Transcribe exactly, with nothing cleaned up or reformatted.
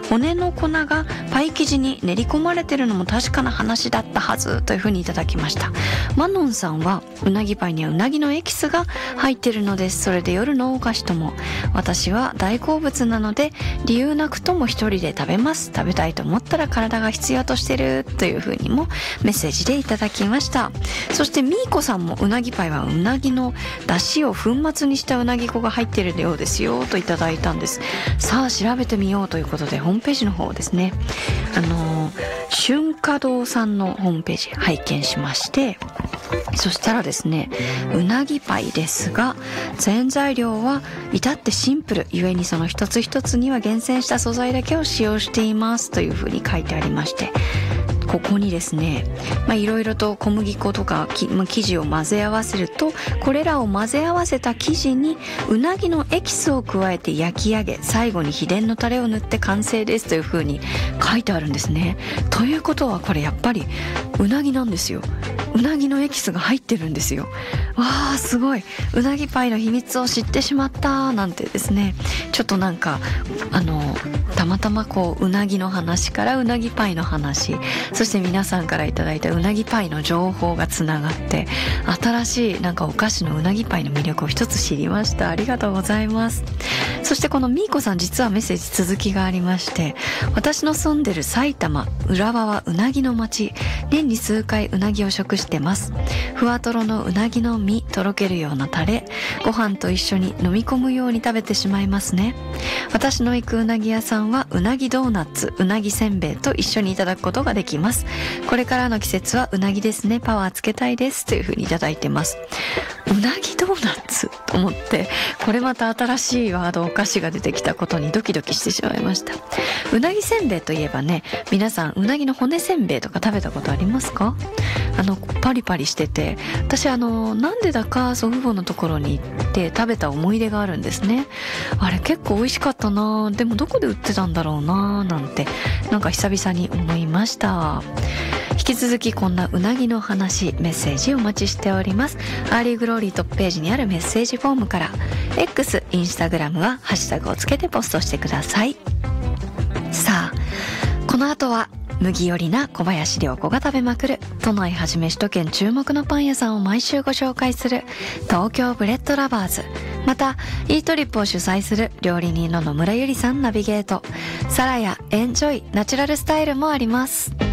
骨の粉がパイ生地に練り込まれてるのも確かな話だったはずというふうにいただきました。マノンさんは、うなぎパイにはうなぎのエキスが入ってるのです。それで夜のお菓子とも。私は大好物なので理由なくとも一人で食べます。食べたいと思ったら体が必要としてるというふうにもメッセージでいただきました。そしてみーこさんも、うなぎパイはうなぎの出汁を粉末にしたうなぎ粉が入ってるようですよといただいたんです。さあ調べてみようということで、ホームページの方ですね、あの春華堂さんのホームページ拝見しまして、そしたらですね、うなぎパイですが原材料は至ってシンプルゆえに、その一つ一つには厳選した素材だけを使用していますというふうに書いてありまして、ここにですね、まあいろいろと小麦粉とかき、まあ、生地を混ぜ合わせると、これらを混ぜ合わせた生地にうなぎのエキスを加えて焼き上げ、最後に秘伝のタレを塗って完成ですという風に書いてあるんですね。ということはこれやっぱりうなぎなんですよ。うなぎのエキスが入ってるんですよ。わーすごい、うなぎパイの秘密を知ってしまったなんてですね、ちょっとなんかあのたまたまこううなぎの話からうなぎパイの話、そして皆さんからいただいたうなぎパイの情報がつながって、新しいなんかお菓子のうなぎパイの魅力を一つ知りました。ありがとうございます。そしてこのみーこさん、実はメッセージ続きがありまして、私の住んでる埼玉浦和はうなぎの町、年に数回うなぎを食してます。ふわとろのうなぎの身、とろけるようなタレ、ご飯と一緒に飲み込むように食べてしまいますね。私の行くうなぎ屋さんはうなぎドーナツ、うなぎせんべいと一緒にいただくことができます。これからの季節はうなぎですね、パワーつけたいですというふうにいただいてます。うなぎドーナツと思って、これまた新しいワード、お菓子が出てきたことにドキドキしてしまいました。うなぎせんべいといえばね、皆さんうなぎの骨せんべいとか食べたことありますか？あのパリパリしてて、私あのなんでだか祖父母のところに行って食べた思い出があるんですね。あれ結構美味しかったな、でもどこで売ってたんだろうななんて、なんか久々に思いました。引き続きこんなうなぎの話、メッセージお待ちしております。アーリーグローリートップページにあるメッセージフォームから、 X、インスタグラムはハッシュタグをつけてポストしてください。さあこの後は麦よりな小林涼子が食べまくる都内はじめ首都圏注目のパン屋さんを毎週ご紹介する東京ブレッドラバーズ、またイートリップを主催する料理人の野村ゆりさんナビゲート、サラヤエンジョイナチュラルスタイルもあります。